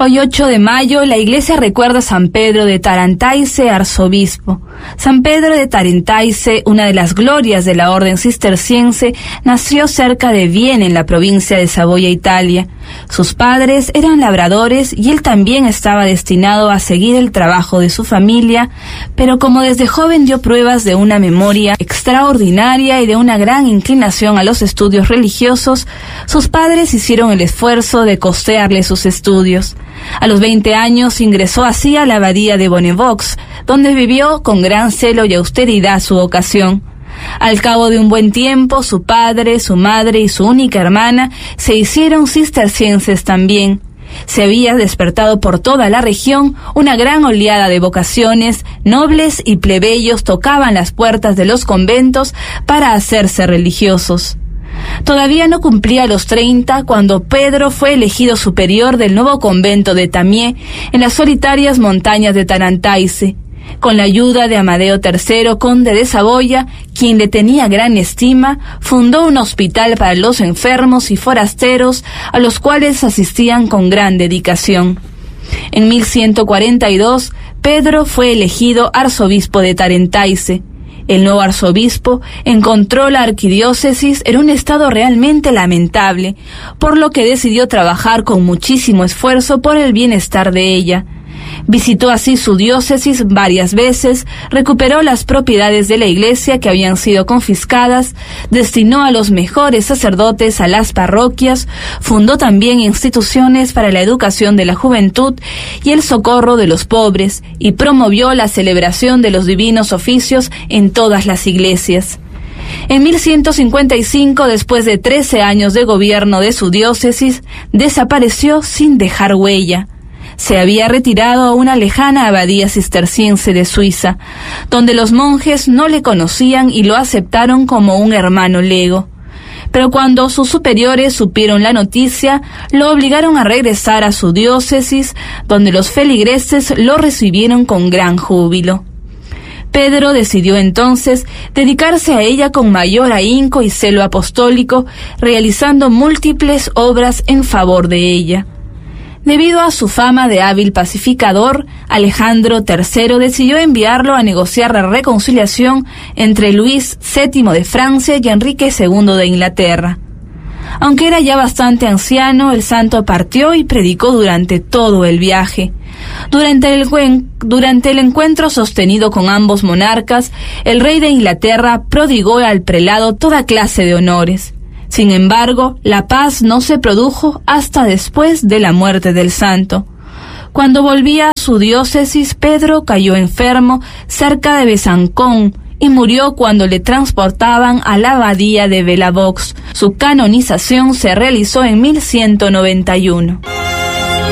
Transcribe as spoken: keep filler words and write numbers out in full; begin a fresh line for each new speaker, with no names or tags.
Hoy ocho de mayo, la iglesia recuerda a San Pedro de Tarantaise, arzobispo. San Pedro de Tarantaise, una de las glorias de la orden cisterciense, nació cerca de Vienne, en la provincia de Saboya, Italia. Sus padres eran labradores y él también estaba destinado a seguir el trabajo de su familia, pero como desde joven dio pruebas de una memoria extraordinaria y de una gran inclinación a los estudios religiosos, sus padres hicieron el esfuerzo de costearle sus estudios. A los veinte años ingresó así a la abadía de Bonnevaux, donde vivió con gran celo y austeridad su vocación. Al cabo de un buen tiempo, su padre, su madre y su única hermana se hicieron cistercienses también. Se había despertado por toda la región una gran oleada de vocaciones, nobles y plebeyos tocaban las puertas de los conventos para hacerse religiosos. Todavía no cumplía los treinta cuando Pedro fue elegido superior del nuevo convento de Tamié en las solitarias montañas de Tarantaise. Con la ayuda de Amadeo tercero, conde de Saboya, quien le tenía gran estima, fundó un hospital para los enfermos y forasteros, a los cuales asistían con gran dedicación. En mil ciento cuarenta y dos, Pedro fue elegido arzobispo de Tarantaise. El nuevo arzobispo encontró la arquidiócesis en un estado realmente lamentable, por lo que decidió trabajar con muchísimo esfuerzo por el bienestar de ella. Visitó así su diócesis varias veces, recuperó las propiedades de la iglesia que habían sido confiscadas, destinó a los mejores sacerdotes a las parroquias, fundó también instituciones para la educación de la juventud y el socorro de los pobres, y promovió la celebración de los divinos oficios en todas las iglesias. En mil ciento cincuenta y cinco, después de trece años de gobierno de su diócesis, desapareció sin dejar huella. Se había retirado a una lejana abadía cisterciense de Suiza, donde los monjes no le conocían y lo aceptaron como un hermano lego. Pero cuando sus superiores supieron la noticia, lo obligaron a regresar a su diócesis, donde los feligreses lo recibieron con gran júbilo. Pedro decidió entonces dedicarse a ella con mayor ahínco y celo apostólico, realizando múltiples obras en favor de ella. Debido a su fama de hábil pacificador, Alejandro tercero decidió enviarlo a negociar la reconciliación entre Luis séptimo de Francia y Enrique segundo de Inglaterra. Aunque era ya bastante anciano, el santo partió y predicó durante todo el viaje. Durante el, durante el encuentro sostenido con ambos monarcas, el rey de Inglaterra prodigó al prelado toda clase de honores. Sin embargo, la paz no se produjo hasta después de la muerte del santo. Cuando volvía a su diócesis, Pedro cayó enfermo cerca de Besancón y murió cuando le transportaban a la abadía de Bellavox. Su canonización se realizó en mil ciento noventa y uno.